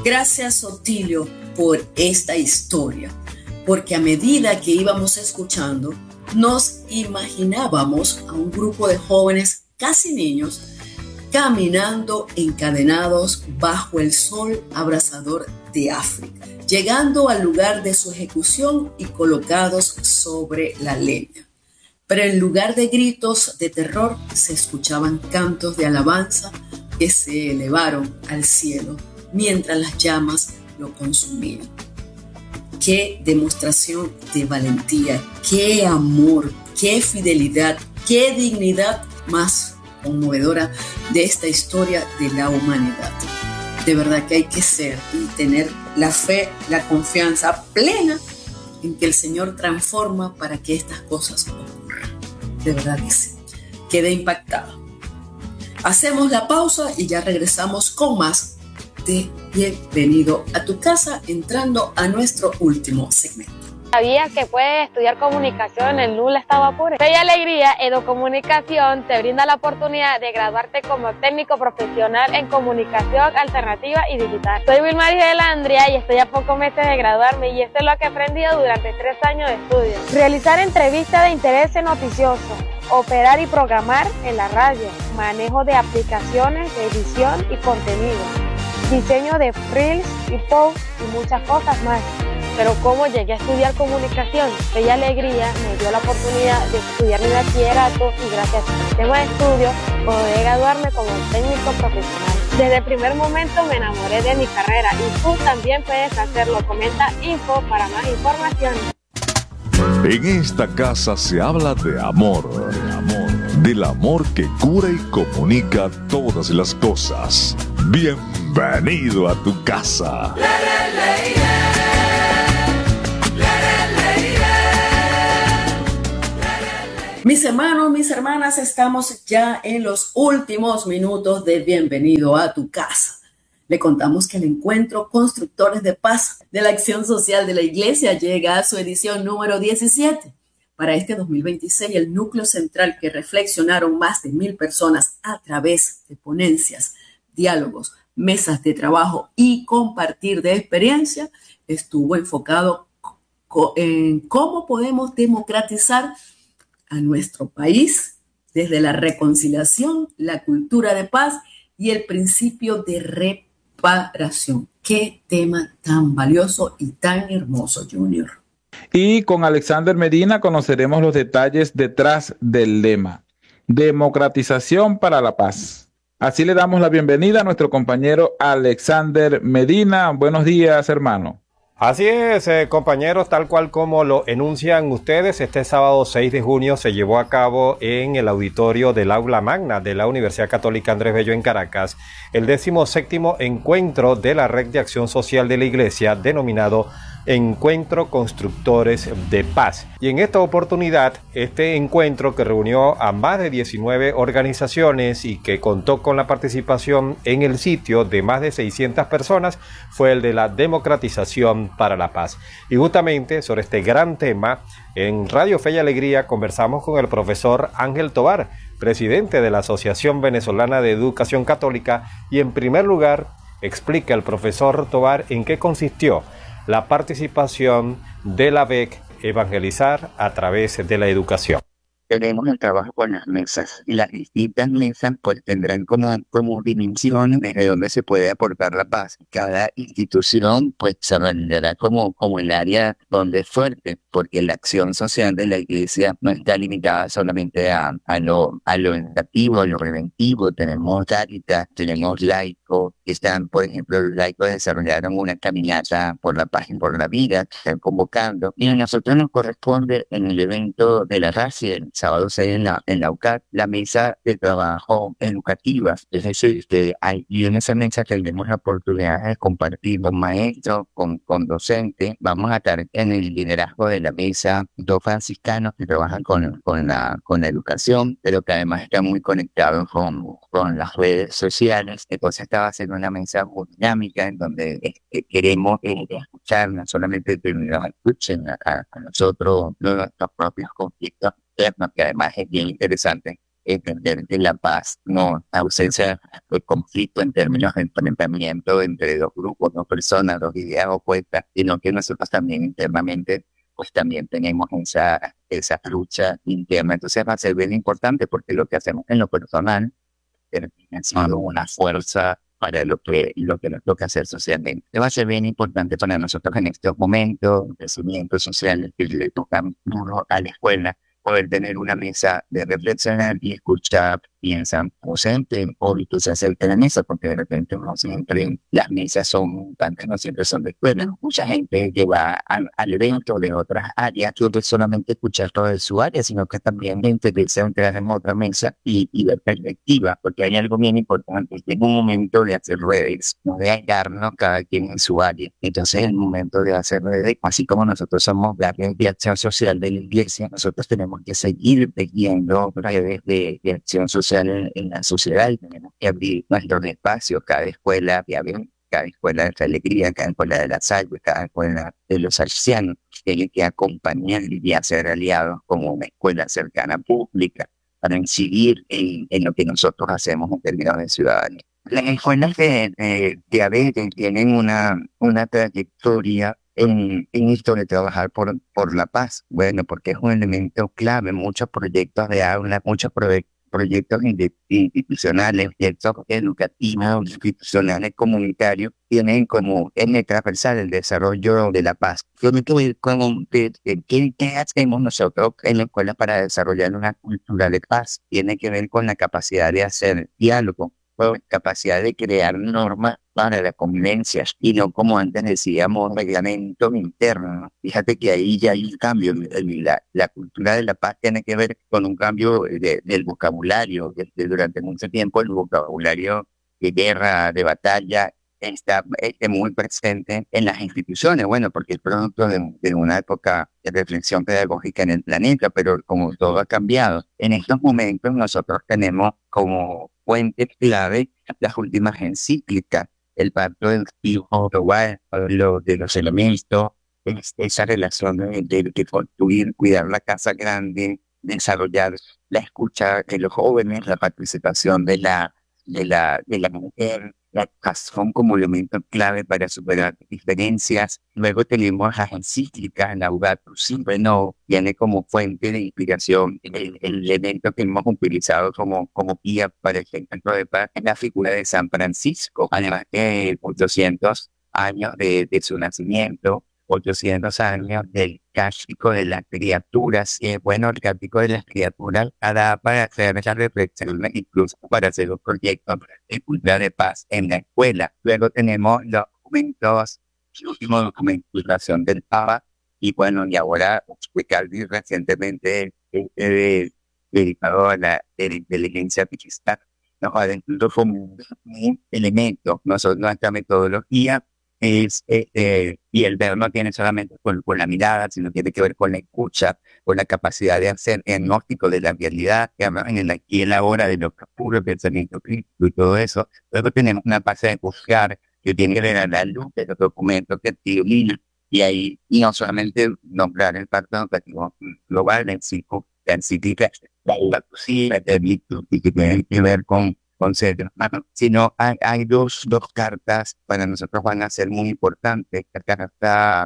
Gracias, Otilio, por esta historia, porque a medida que íbamos escuchando, nos imaginábamos a un grupo de jóvenes, casi niños, caminando encadenados bajo el sol abrasador de África, llegando al lugar de su ejecución y colocados sobre la leña. Pero en lugar de gritos de terror, se escuchaban cantos de alabanza que se elevaron al cielo mientras las llamas lo consumían. Qué demostración de valentía, qué amor, qué fidelidad, qué dignidad más conmovedora de esta historia de la humanidad. De verdad que hay que ser y tener la fe, la confianza plena en que el Señor transforma para que estas cosas ocurran. De verdad que sí. Quedé impactada. Hacemos la pausa y ya regresamos con más de Bienvenido a tu casa, entrando a nuestro último segmento. ¿Sabías que puedes estudiar comunicación en Lula Estado Apure? Bella Alegría Educomunicación te brinda la oportunidad de graduarte como técnico profesional en comunicación alternativa y digital. Soy Wilmary Delandria y estoy a pocos meses de graduarme, y esto es lo que he aprendido durante 3 años de estudio. Realizar entrevistas de interés noticioso, operar y programar en la radio, manejo de aplicaciones de edición y contenido, diseño de reels y posts y muchas cosas más. Pero ¿cómo llegué a estudiar comunicación? Bella Alegría me dio la oportunidad de estudiar mi bachillerato y gracias al sistema de estudio pude graduarme como técnico profesional. Desde el primer momento me enamoré de mi carrera y tú también puedes hacerlo. Comenta info para más información. En esta casa se habla de amor, del amor que cura y comunica todas las cosas. Bienvenido a tu casa. Mis hermanos, mis hermanas, estamos ya en los últimos minutos de Bienvenido a tu casa. Le contamos que el encuentro Constructores de Paz de la Acción Social de la Iglesia llega a su edición número 17. Para este 2026, el núcleo central que reflexionaron más de 1,000 personas a través de ponencias, diálogos, mesas de trabajo y compartir de experiencia estuvo enfocado en cómo podemos democratizar a nuestro país desde la reconciliación, la cultura de paz y el principio de reparación. Qué tema tan valioso y tan hermoso, Junior. Y con Alexander Medina conoceremos los detalles detrás del lema: democratización para la paz. Así le damos la bienvenida a nuestro compañero Alexander Medina. Buenos días, hermano. Así es, compañeros, tal cual como lo enuncian ustedes, este sábado 6 de junio se llevó a cabo en el auditorio del Aula Magna de la Universidad Católica Andrés Bello en Caracas el 17º encuentro de la Red de Acción Social de la Iglesia, denominado Encuentro Constructores de Paz. Y en esta oportunidad, este encuentro, que reunió a más de 19 organizaciones y que contó con la participación en el sitio de más de 600 personas, fue el de la democratización para la paz. Y justamente sobre este gran tema, en Radio Fe y Alegría conversamos con el profesor Ángel Tovar, presidente de la Asociación Venezolana de Educación Católica, y en primer lugar explica el profesor Tovar en qué consistió la participación de la BEC Evangelizar a través de la educación. Tenemos el trabajo con las mesas, y las distintas mesas pues tendrán como dimensión desde donde se puede aportar la paz. Cada institución pues se renderá como el área donde es fuerte, porque la acción social de la iglesia no está limitada solamente a lo educativo, a lo preventivo. Tenemos Cáritas, tenemos laicos, que están, por ejemplo, los laicos desarrollaron una caminata por la paz y por la vida, que están convocando, y a nosotros nos corresponde en el evento de la RACI, el sábado 6 en la UCAT, la mesa de trabajo educativa. Es decir, y en esa mesa tendremos la oportunidad de compartir con maestros, con docentes. Vamos a estar en el liderazgo de la mesa 2 franciscanos que trabajan con la educación, pero que además están muy conectados con las redes sociales. Entonces esta va a ser una mesa muy dinámica en donde queremos escuchar, no solamente que nos escuchen a nosotros nuestros propios conflictos, que además es bien interesante. entender que la paz no ausencia de conflicto en términos de enfrentamiento entre dos grupos, dos personas, dos ideas opuestas, sino que nosotros también internamente pues también tenemos esa lucha interna. Entonces va a ser bien importante porque lo que hacemos en lo personal termina siendo una fuerza para lo que nos toca hacer socialmente. Va a ser bien importante para nosotros en estos momentos, crecimiento social, que le toca duro a la escuela, poder tener una mesa de reflexionar y escuchar, piensan, ausente, o se acerca a la mesa, porque de repente no siempre las mesas son tantas, no siempre son de escuela. Mucha gente que va al evento de otras áreas, no es solamente escuchar todo de su área, sino que también interesa entrar en otra mesa y ver perspectiva, porque hay algo bien importante, que en un momento de hacer redes, no de hallarnos cada quien en su área. Entonces, en el momento de hacer redes, así como nosotros somos la red de acción social de la iglesia, nosotros tenemos que seguir teniendo redes de acción social en la sociedad y tenemos que abrir nuestros espacios, cada escuela de avión, cada escuela de la alegría, cada escuela de la salud, cada escuela de los ancianos, tiene que acompañar y hacer aliados como una escuela cercana pública para incidir en lo que nosotros hacemos en términos de ciudadanía. Las escuelas de ABET tienen una trayectoria en esto de trabajar por la paz. Bueno, porque es un elemento clave. Muchos proyectos de aula, muchos proyectos institucionales, proyectos educativos, institucionales, comunitarios, tienen como eje transversal el desarrollo de la paz. Yo me tuve como, ¿qué hacemos nosotros en la escuela para desarrollar una cultura de paz? Tiene que ver con la capacidad de hacer diálogo, con la capacidad de crear normas para la convivencia y no como antes decíamos reglamento interno. Fíjate que ahí ya hay un cambio. La cultura de la paz tiene que ver con un cambio del vocabulario. Durante mucho tiempo el vocabulario de guerra, de batalla, está muy presente en las instituciones. Bueno, porque es producto de una época de reflexión pedagógica en el planeta, pero como todo ha cambiado, en estos momentos nosotros tenemos como fuente clave las últimas encíclicas, el pacto del hijo global, de los elementos, esa relación de construir, cuidar la casa grande, desarrollar la escucha de los jóvenes, la participación de la mujer, la educación como elemento clave para superar diferencias. Luego tenemos las encíclicas, Laudato Si, bueno, tiene como fuente de inspiración el elemento que hemos utilizado como guía para el encuentro de paz, es la figura de San Francisco, además de 800 años de su nacimiento, 800 años del cástico de las criaturas. Y bueno, el cástico de las criaturas da para hacer esa reflexión, incluso para hacer un proyecto de cultura de paz en la escuela. Luego tenemos los documentos, el último documento de relación del Papa, y bueno, y ahora Calvi recientemente dedicado a la inteligencia artificial, nos va dentro como un elemento, nuestra metodología y el ver no tiene solamente con la mirada, sino tiene que ver con la escucha, con la capacidad de hacer diagnóstico de la realidad, que hablan en el aquí y en la hora de lo que ocurre, el pensamiento crítico y todo eso. Luego tenemos una fase de buscar que tiene que ver a la luz de los documentos que ilumina, y no solamente nombrar el pacto educativo global, la encíclica, la que tiene que ver con ser hermano, sino hay dos cartas para nosotros van a ser muy importantes. La carta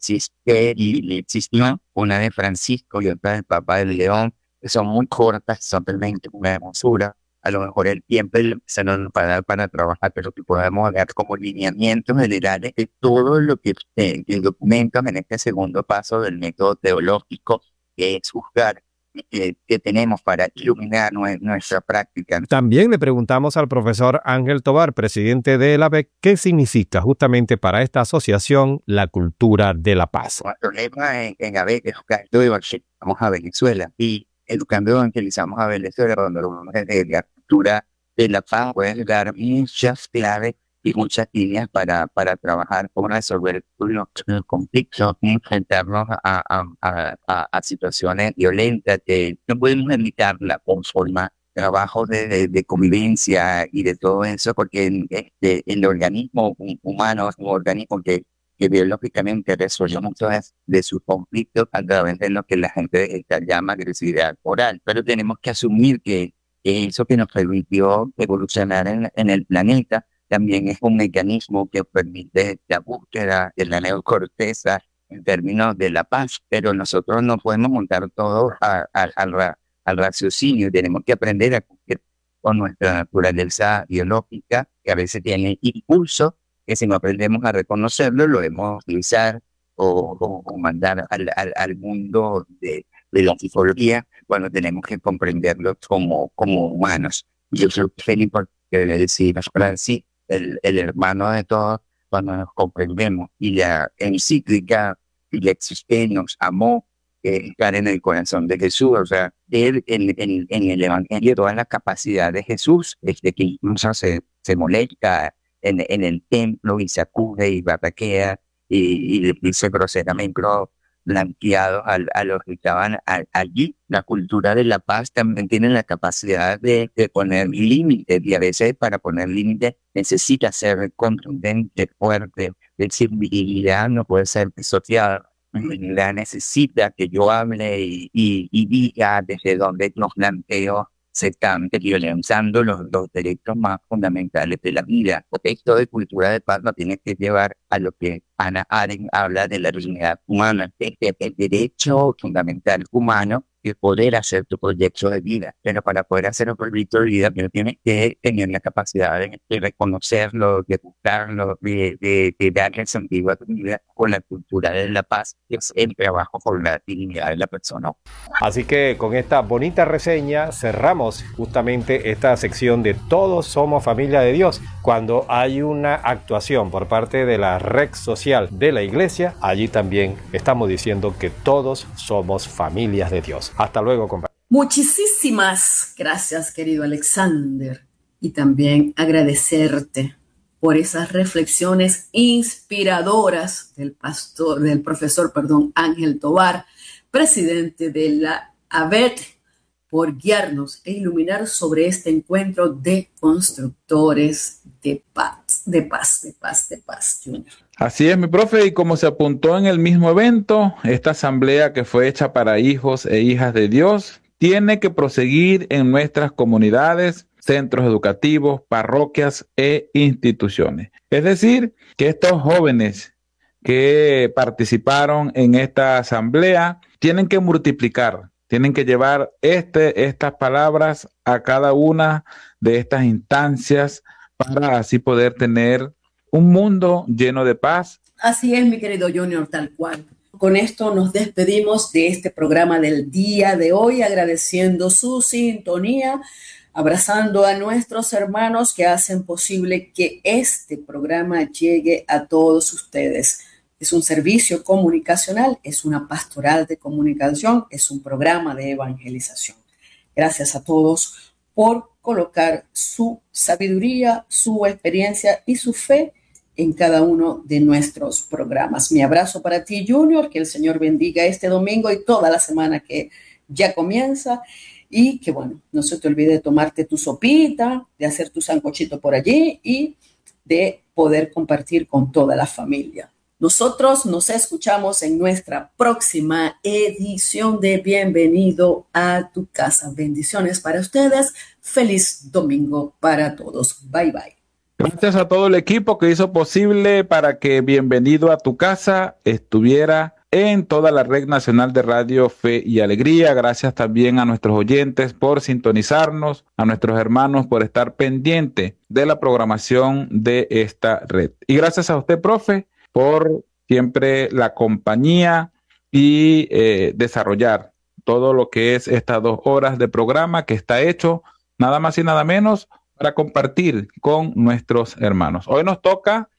y existió una de Francisco y otra del Papa de León, que son muy cortas, son realmente una hermosura. A lo mejor el tiempo se nos va a dar para trabajar, pero que podemos ver como lineamientos generales de todo lo que documentan en este segundo paso del método teológico, que es juzgar que tenemos para iluminar nuestra práctica. También le preguntamos al profesor Ángel Tovar, presidente de la ABEC, qué significa justamente para esta asociación la cultura de la paz. Nuestro lema en ABEC es educando y evangelizamos a Venezuela, y educando y evangelizamos a Venezuela, donde la cultura de la paz puede dar muchas claves y muchas líneas para trabajar, cómo resolver los conflictos, enfrentarnos a situaciones violentas que no podemos evitarla con forma trabajo de convivencia y de todo eso, porque el organismo humano es un organismo que biológicamente resuelve muchos de sus conflictos a través de lo que la gente llama agresividad oral. Pero tenemos que asumir que eso que nos permitió evolucionar en el planeta. También es un mecanismo que permite la búsqueda de la neocorteza en términos de la paz, pero nosotros no podemos montar todo al raciocinio. Tenemos que aprender a cumplir con nuestra naturaleza biológica, que a veces tiene impulso, que si no aprendemos a reconocerlo, lo debemos utilizar o mandar al mundo de la psicología, cuando tenemos que comprenderlo como humanos. Yo creo que es importante decir, Francis, el hermano de todos, cuando nos comprendemos. Y la encíclica y nos amó, estar en el corazón de Jesús, o sea, él en el Evangelio, todas las capacidades de Jesús, que incluso se molesta en el templo y sacude y bataquea y le dice groseramente blanqueados a los que estaban allí. La cultura de la paz también tiene la capacidad de poner límites, y a veces para poner límites necesita ser contundente, fuerte. Decir, visibilidad no puede ser disociada. La necesita que yo hable y diga desde donde nos planteo se están violentando los derechos más fundamentales de la vida. Porque esto de cultura de paz nos tiene que llevar a lo que Hannah Arendt habla de la dignidad humana, el derecho fundamental humano de poder hacer tu proyecto de vida. Pero para poder hacer un proyecto de vida, tienes que tener la capacidad de reconocerlo, de buscarlo, de darle sentido a tu vida con la cultura de la paz, que es el trabajo por la dignidad de la persona. Así que con esta bonita reseña cerramos justamente esta sección de Todos somos familia de Dios. Cuando hay una actuación por parte de la red social de la iglesia, allí también estamos diciendo que todos somos familias de Dios. Hasta luego, compañeros. Muchísimas gracias, querido Alexander, y también agradecerte por esas reflexiones inspiradoras del profesor Ángel Tovar, presidente de la ABET, por guiarnos e iluminar sobre este encuentro de constructores de paz, Junior. Así es, mi profe, y como se apuntó en el mismo evento, esta asamblea que fue hecha para hijos e hijas de Dios tiene que proseguir en nuestras comunidades, centros educativos, parroquias e instituciones. Es decir, que estos jóvenes que participaron en esta asamblea tienen que multiplicar, tienen que llevar estas palabras a cada una de estas instancias para así poder tener un mundo lleno de paz. Así es, mi querido Junior, tal cual. Con esto nos despedimos de este programa del día de hoy, agradeciendo su sintonía, abrazando a nuestros hermanos que hacen posible que este programa llegue a todos ustedes. Es un servicio comunicacional, es una pastoral de comunicación, es un programa de evangelización. Gracias a todos por colocar su sabiduría, su experiencia y su fe en cada uno de nuestros programas. Mi abrazo para ti, Junior, que el Señor bendiga este domingo y toda la semana que ya comienza, y que, bueno, no se te olvide de tomarte tu sopita, de hacer tu sancochito por allí y de poder compartir con toda la familia. Nosotros nos escuchamos en nuestra próxima edición de Bienvenido a tu casa. Bendiciones para ustedes. Feliz domingo para todos. Bye, bye. Gracias a todo el equipo que hizo posible para que Bienvenido a tu casa estuviera en toda la red nacional de Radio Fe y Alegría. Gracias también a nuestros oyentes por sintonizarnos, a nuestros hermanos por estar pendiente de la programación de esta red. Y gracias a usted, profe, por siempre la compañía y desarrollar todo lo que es estas 2 horas de programa que está hecho nada más y nada menos para compartir con nuestros hermanos. Hoy nos toca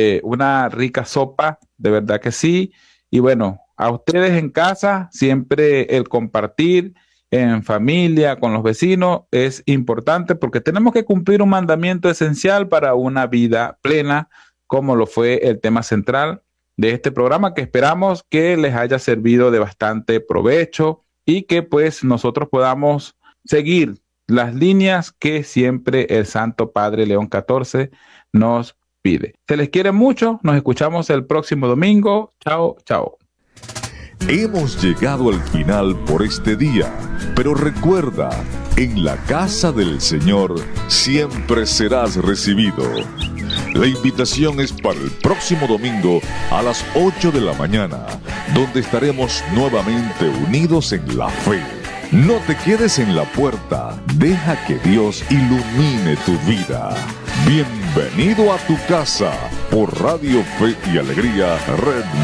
una rica sopa, de verdad que sí. Y bueno, a ustedes en casa, siempre el compartir en familia, con los vecinos, es importante porque tenemos que cumplir un mandamiento esencial para una vida plena, como lo fue el tema central de este programa, que esperamos que les haya servido de bastante provecho y que pues nosotros podamos seguir las líneas que siempre el Santo Padre León XIV nos pide. Se les quiere mucho, nos escuchamos el próximo domingo. Chao, chao. Hemos llegado al final por este día, pero recuerda, En la casa del Señor siempre serás recibido. La invitación es para el próximo domingo a las 8 de la mañana, donde estaremos nuevamente unidos en la fe. No te quedes en la puerta, deja que Dios ilumine tu vida. Bienvenido a tu casa por Radio Fe y Alegría Red